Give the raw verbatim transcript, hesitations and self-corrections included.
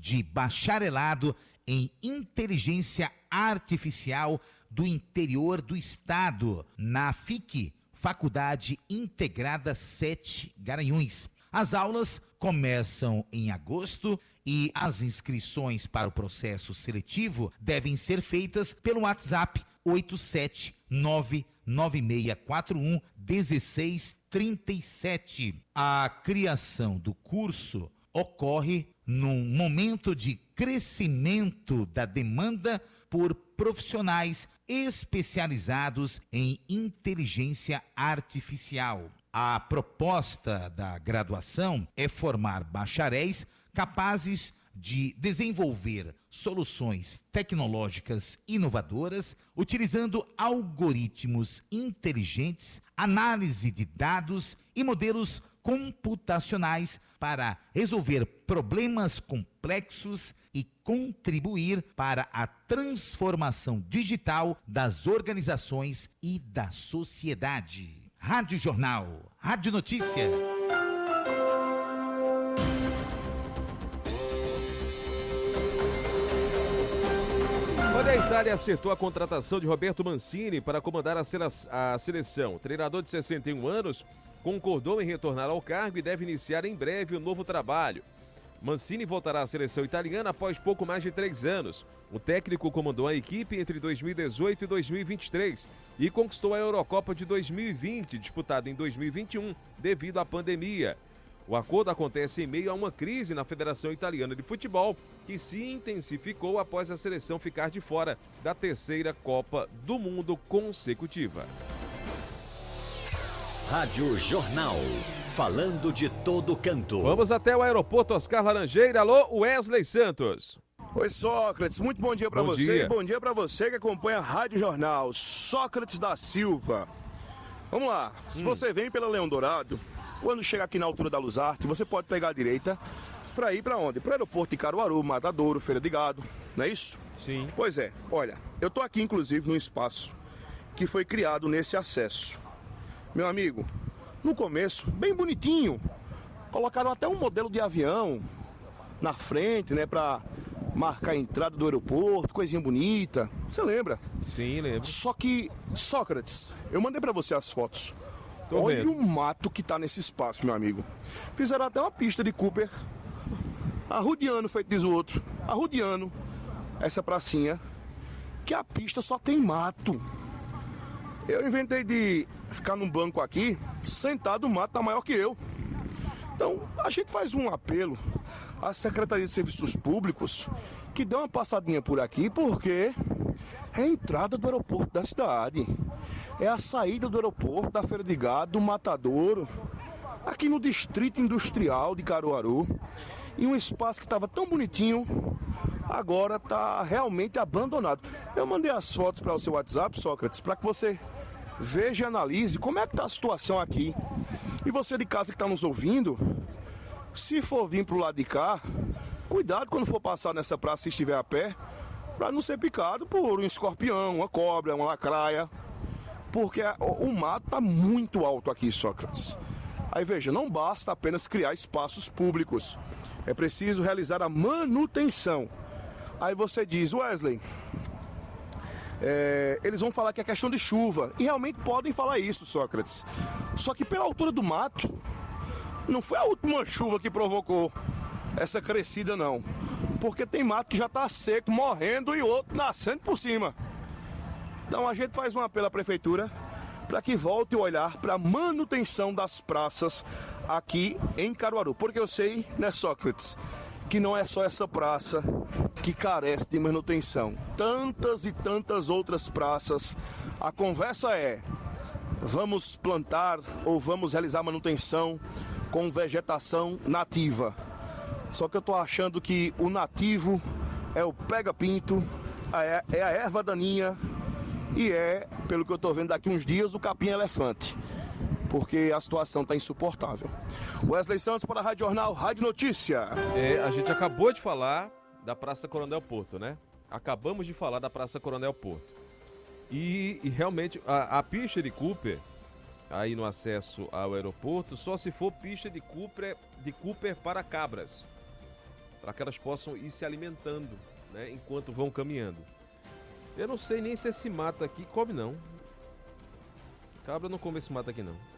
de bacharelado em inteligência artificial do interior do estado, na F I C, Faculdade Integrada sete Garanhuns. As aulas começam em agosto e as inscrições para o processo seletivo devem ser feitas pelo WhatsApp oito sete nove nove seis quatro um um seis três sete. A criação do curso ocorre num momento de crescimento da demanda por profissionais especializados em inteligência artificial. A proposta da graduação é formar bacharéis capazes de desenvolver soluções tecnológicas inovadoras, utilizando algoritmos inteligentes, análise de dados e modelos computacionais para resolver problemas complexos e contribuir para a transformação digital das organizações e da sociedade. Rádio Jornal, Rádio Notícia. Olha, a Itália acertou a contratação de Roberto Mancini para comandar a, sele- a seleção. O treinador de sessenta e um anos concordou em retornar ao cargo e deve iniciar em breve o novo trabalho. Mancini voltará à seleção italiana após pouco mais de três anos. O técnico comandou a equipe entre dois mil e dezoito e dois mil e vinte e três e conquistou a Eurocopa de dois mil e vinte, disputada em dois mil e vinte e um, devido à pandemia. O acordo acontece em meio a uma crise na Federação Italiana de Futebol, que se intensificou após a seleção ficar de fora da terceira Copa do Mundo consecutiva. Rádio Jornal, falando de todo canto. Vamos até o aeroporto Oscar Laranjeira. Alô, Wesley Santos. Oi, Sócrates, muito bom dia para você dia. e bom dia para você que acompanha a Rádio Jornal. Sócrates da Silva. Vamos lá, se hum. você vem pela Leão Dourado, quando chegar aqui na altura da Luzarte, você pode pegar a direita para ir para onde? Para o aeroporto de Caruaru, Matadouro, Feira de Gado, não é isso? Sim. Pois é, olha, eu tô aqui inclusive num espaço que foi criado nesse acesso. Meu amigo, no começo, bem bonitinho, colocaram até um modelo de avião na frente, né, para marcar a entrada do aeroporto, coisinha bonita, você lembra? Sim, lembro. Só que, Sócrates, eu mandei para você as fotos. Tô Olha vendo. o mato que tá nesse espaço, meu amigo. Fizeram até uma pista de Cooper, arrudeando, feito diz o outro, arrudeando essa pracinha, que a pista só tem mato. Eu inventei de ficar num banco aqui, sentado, o mato tá maior que eu. Então, a gente faz um apelo à Secretaria de Serviços Públicos que dê uma passadinha por aqui, porque é a entrada do aeroporto da cidade. É a saída do aeroporto, da Feira de Gado, do Matadouro, aqui no Distrito Industrial de Caruaru. E um espaço que estava tão bonitinho, agora está realmente abandonado. Eu mandei as fotos para o seu WhatsApp, Sócrates, para que você veja e analise como é que está a situação aqui. E você de casa que está nos ouvindo, se for vir para o lado de cá, cuidado quando for passar nessa praça, se estiver a pé, para não ser picado por um escorpião, uma cobra, uma lacraia, porque o mato está muito alto aqui, Sócrates. Aí veja, não basta apenas criar espaços públicos, é preciso realizar a manutenção. Aí você diz, Wesley, é, eles vão falar que é questão de chuva, e realmente podem falar isso, Sócrates. Só que pela altura do mato, não foi a última chuva que provocou essa crescida, não. Porque tem mato que já está seco, morrendo, e outro nascendo por cima. Então a gente faz um apelo à prefeitura para que volte a olhar para a manutenção das praças aqui em Caruaru. Porque eu sei, né, Sócrates, que não é só essa praça que carece de manutenção. Tantas e tantas outras praças. A conversa é, vamos plantar ou vamos realizar manutenção com vegetação nativa. Só que eu tô achando que o nativo é o pega-pinto, é a erva daninha e é, pelo que eu tô vendo daqui uns dias, o capim-elefante. Porque a situação tá insuportável. Wesley Santos para a Rádio Jornal, Rádio Notícia. É, a gente acabou de falar da Praça Coronel Porto, né? Acabamos de falar da Praça Coronel Porto. E, e realmente, a, a pista de Cooper, aí no acesso ao aeroporto, só se for pista de Cooper, de Cooper para cabras. para que elas possam ir se alimentando, né, enquanto vão caminhando. Eu não sei nem se esse mato aqui come não. Cabra não come esse mato aqui não.